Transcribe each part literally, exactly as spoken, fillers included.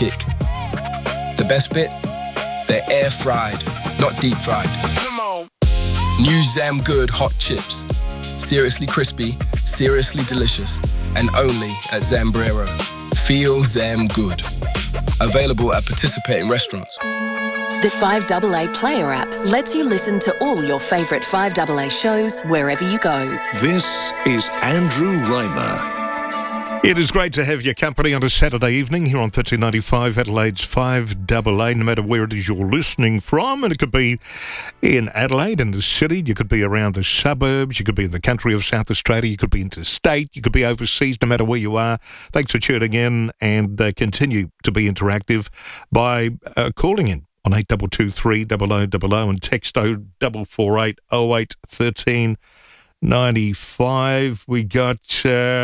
kick. The best bit? They're air fried, not deep fried. Come on. New Zam Good hot chips. Seriously crispy, seriously delicious, and only at Zambrero. Feel Zam Good. Available at participating restaurants. The five A A Player app lets you listen to all your favourite five A A shows wherever you go. This is Andrew Reimer. It is great to have your company on a Saturday evening here on thirteen ninety-five Adelaide's five A A, no matter where it is you're listening from. And it could be in Adelaide, in the city, you could be around the suburbs, you could be in the country of South Australia, you could be interstate, you could be overseas, no matter where you are. Thanks for tuning in, and uh, continue to be interactive by uh, calling in on eight two two three zero zero zero zero and text oh four four eight oh eight one three nine five. We got... Uh,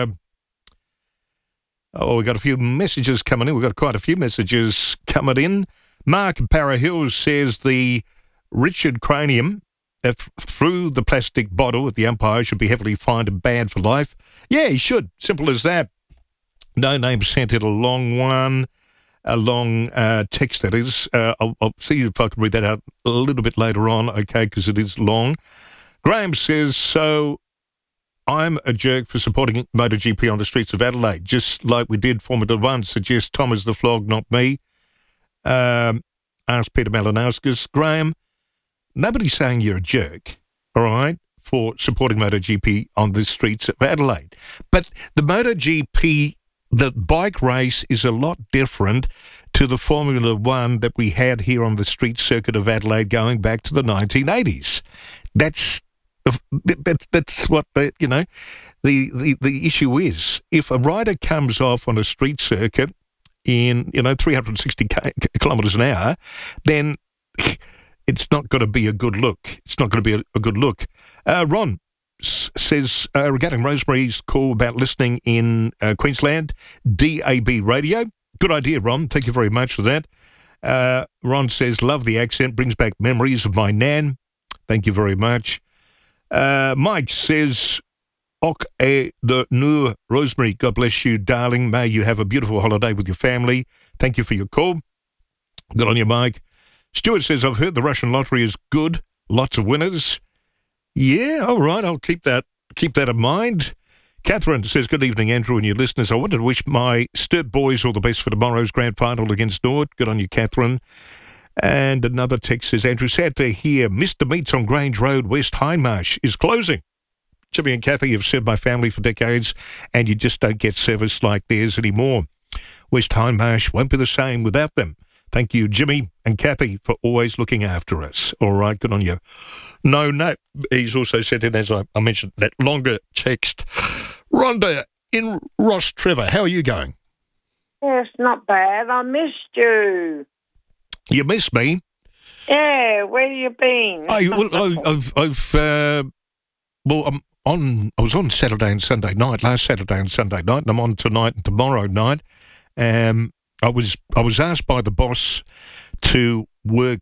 Oh, we've got a few messages coming in. We've got quite a few messages coming in. Mark in Para Hills says the Richard Cranium uh, through the plastic bottle at the umpire should be heavily fined and banned for life. Yeah, he should. Simple as that. No name sent in a long one, a long uh, text that is. Uh, I'll, I'll see if I can read that out a little bit later on, okay, because it is long. Graham says, so... I'm a jerk for supporting MotoGP on the streets of Adelaide, just like we did Formula One. Suggest Tom is the flog, not me. Um, ask Peter Malinauskas. Graham, nobody's saying you're a jerk, all right, for supporting MotoGP on the streets of Adelaide. But the MotoGP, the bike race is a lot different to the Formula One that we had here on the street circuit of Adelaide going back to the nineteen eighties. That's That's that's what the you know the, the the issue is. If a rider comes off on a street circuit in you know three hundred sixty kilometres an hour, then it's not going to be a good look. It's not going to be a, a good look. Uh, Ron s- says uh, regarding Rosemary's call about listening in uh, Queensland, D A B radio. Good idea, Ron. Thank you very much for that. Uh, Ron says love the accent, brings back memories of my nan. Thank you very much. Uh, Mike says, Ok e de nu, Rosemary, God bless you, darling. May you have a beautiful holiday with your family. Thank you for your call. Good on you, Mike. Stuart says, I've heard the Russian lottery is good. Lots of winners. Yeah, all right, I'll keep that keep that in mind. Catherine says, good evening, Andrew and your listeners. I wanted to wish my Sturt boys all the best for tomorrow's grand final against Nord. Good on you, Catherine. And another text says, Andrew, sad to hear Mister Meats on Grange Road, West Hindmarsh, is closing. Jimmy and Kathy have served my family for decades, and you just don't get service like theirs anymore. West Hindmarsh won't be the same without them. Thank you, Jimmy and Kathy, for always looking after us. All right, good on you. No, no, he's also sent in, as I, I mentioned, that longer text. Rhonda in Ross Trevor, how are you going? Yes, not bad. I missed you. You miss me? Yeah, where you been? I, well, I, I've, I've, uh, well, I'm on, I was on Saturday and Sunday night, last Saturday and Sunday night, and I'm on tonight and tomorrow night. Um, I was, I was asked by the boss to work